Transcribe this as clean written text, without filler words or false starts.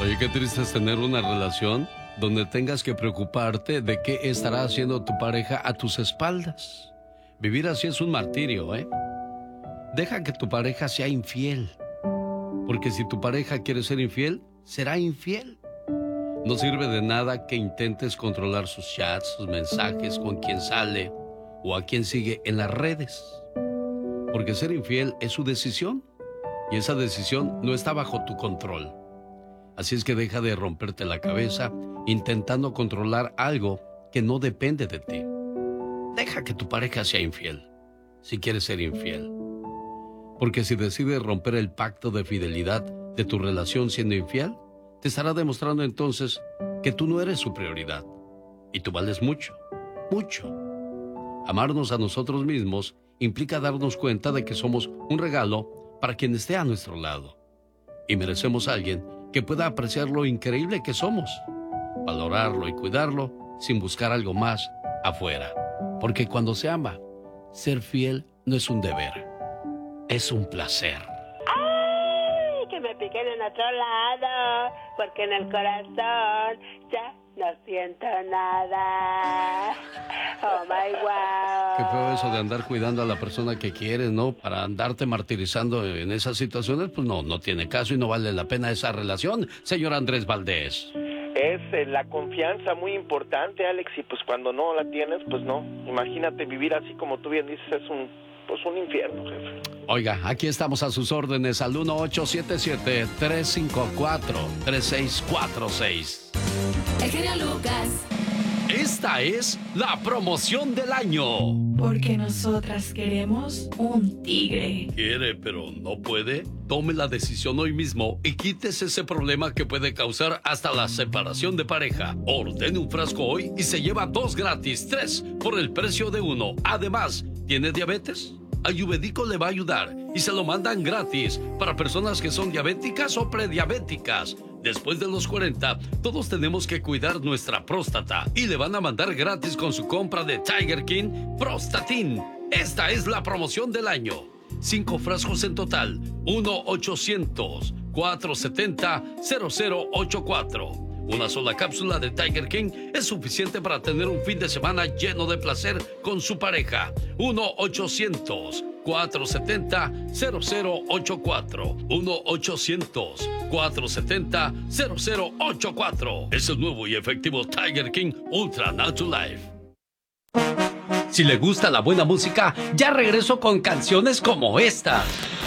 Oye, qué triste es tener una relación donde tengas que preocuparte de qué estará haciendo tu pareja a tus espaldas. Vivir así es un martirio, ¿eh? Deja que tu pareja sea infiel, porque si tu pareja quiere ser infiel, será infiel. No sirve de nada que intentes controlar sus chats, sus mensajes, con quién sale o a quién sigue en las redes. Porque ser infiel es su decisión y esa decisión no está bajo tu control. Así es que deja de romperte la cabeza intentando controlar algo que no depende de ti. Deja que tu pareja sea infiel, si quieres ser infiel. Porque si decides romper el pacto de fidelidad de tu relación siendo infiel, te estará demostrando entonces que tú no eres su prioridad. Y tú vales mucho, mucho. Amarnos a nosotros mismos implica darnos cuenta de que somos un regalo para quien esté a nuestro lado. Y merecemos a alguien que pueda apreciar lo increíble que somos, valorarlo y cuidarlo sin buscar algo más afuera. Porque cuando se ama, ser fiel no es un deber, es un placer. ¡Ay! Que me piquen en otro lado, porque en el corazón ya no siento nada. Oh my wow. Qué feo eso de andar cuidando a la persona que quieres, ¿no? Para andarte martirizando en esas situaciones, pues no tiene caso y no vale la pena esa relación, señor Andrés Valdés. Es la confianza muy importante, Alex, y pues cuando no la tienes, pues no. Imagínate vivir así como tú bien dices, es un infierno, jefe. Oiga, aquí estamos a sus órdenes al 1877-354-3646. El genio Lucas. Esta es la promoción del año. Porque nosotras queremos un tigre. ¿Quiere, pero no puede? Tome la decisión hoy mismo y quítese ese problema que puede causar hasta la separación de pareja. Ordene un frasco hoy y se lleva 2 gratis, 3 por el precio de 1. Además, ¿tiene diabetes? Ayurvédico le va a ayudar y se lo mandan gratis para personas que son diabéticas o prediabéticas. Después de los 40, todos tenemos que cuidar nuestra próstata y le van a mandar gratis con su compra de Tiger King Prostatin. Esta es la promoción del año. 5 frascos en total. 1-800-470-0084. Una sola cápsula de Tiger King es suficiente para tener un fin de semana lleno de placer con su pareja. 1-800-470-0084. 1-800-470-0084. Es el nuevo y efectivo Tiger King Ultra Natural Life. Si le gusta la buena música, ya regreso con canciones como esta.